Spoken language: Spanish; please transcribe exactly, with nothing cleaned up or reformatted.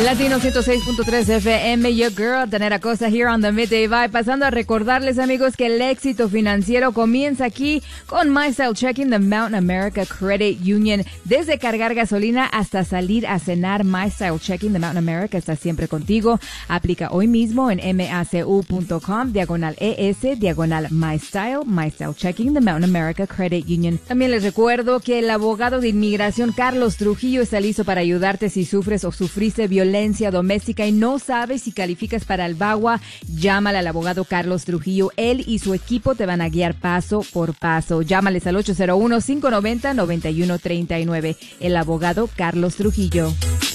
Latino ciento seis punto tres F M, your girl, Tanera Costa here on the Midday Vibe. Pasando a recordarles, amigos, que el éxito financiero comienza aquí con MyStyle Checking, the Mountain America Credit Union. Desde cargar gasolina hasta salir a cenar, MyStyle Checking, the Mountain America está siempre contigo. Aplica hoy mismo en macu.com, diagonal ES, diagonal MyStyle, MyStyle Checking, the Mountain America Credit Union. También les recuerdo que el abogado de inmigración Carlos Trujillo está listo para ayudarte si sufres o sufriste violencia doméstica y no sabes si calificas para el V A W A. Llámale al abogado Carlos Trujillo. Él y su equipo te van a guiar paso por paso. Llámales al ocho cero uno, cinco nueve cero, nueve uno tres nueve. El abogado Carlos Trujillo.